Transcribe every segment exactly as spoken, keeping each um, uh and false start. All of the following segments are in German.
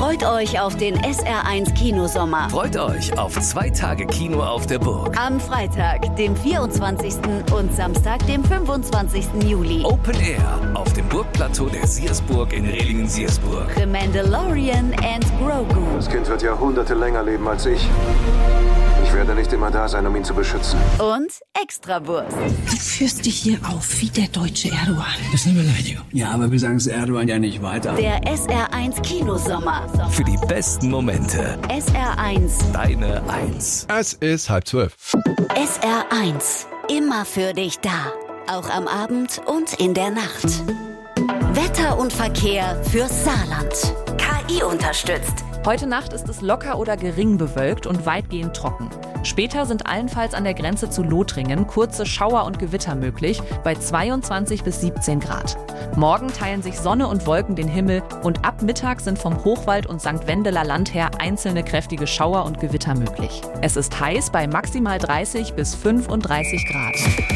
Freut euch auf den S R eins Kinosommer. Freut euch auf zwei Tage Kino auf der Burg. Am Freitag, dem vierundzwanzigsten und Samstag, dem fünfundzwanzigsten Juli. Open Air auf dem Burgplateau der Siersburg in Rehlingen-Siersburg. The Mandalorian and Grogu. Das Kind wird Jahrhunderte länger leben als ich. Ich werde nicht immer da sein, um ihn zu beschützen. Und Extrawurst. Du führst dich hier auf wie der deutsche Erdogan. Das ist eine Beleidigung. Ja, aber wir sagen es Erdogan ja nicht weiter. Der S R eins Kinosommer. Für die besten Momente. S R eins. Deine Eins. Es ist halb zwölf. S R eins. Immer für dich da. Auch am Abend und in der Nacht. Wetter und Verkehr fürs Saarland. K I unterstützt. Heute Nacht ist es locker oder gering bewölkt und weitgehend trocken. Später sind allenfalls an der Grenze zu Lothringen kurze Schauer und Gewitter möglich, bei zweiundzwanzig bis siebzehn Grad. Morgen teilen sich Sonne und Wolken den Himmel und ab Mittag sind vom Hochwald und Sankt Wendeler Land her einzelne kräftige Schauer und Gewitter möglich. Es ist heiß bei maximal dreißig bis fünfunddreißig Grad.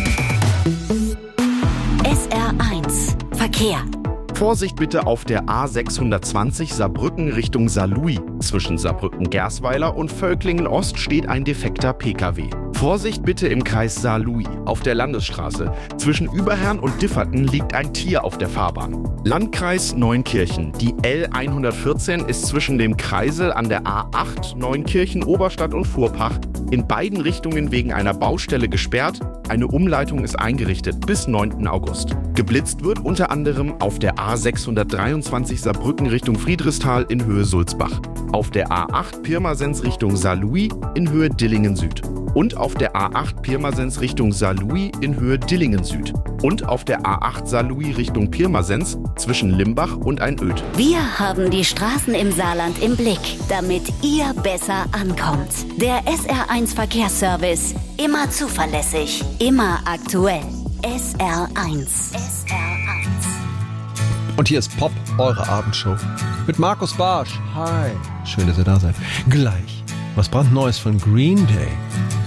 S R eins. Verkehr. Vorsicht bitte auf der A sechshundertzwanzig Saarbrücken Richtung Saarlouis. Zwischen Saarbrücken-Gersweiler und Völklingen-Ost steht ein defekter P K W. Vorsicht bitte im Kreis Saarlouis. Auf der Landesstraße. Zwischen Überherrn und Differten liegt ein Tier auf der Fahrbahn. Landkreis Neunkirchen. Die L hundertvierzehn ist zwischen dem Kreisel an der A acht Neunkirchen, Oberstadt und Furpach in beiden Richtungen wegen einer Baustelle gesperrt. Eine Umleitung ist eingerichtet bis neunten August. Geblitzt wird unter anderem auf der A sechshundertdreiundzwanzig Saarbrücken Richtung Friedrichsthal in Höhe Sulzbach, auf der A acht Pirmasens Richtung Saarlouis in Höhe Dillingen Süd und auf der A acht Pirmasens Richtung Saarlouis in Höhe Dillingen Süd und auf der A acht Saarlouis Richtung Pirmasens zwischen Limbach und Einöd. Wir haben die Straßen im Saarland im Blick, damit ihr besser ankommt. Der S R eins Verkehrsservice. Immer zuverlässig, immer aktuell. S R eins. S R eins. Und hier ist Pop, eure Abendshow. Mit Markus Barsch. Hi. Schön, dass ihr da seid. Gleich was brandneues von Green Day.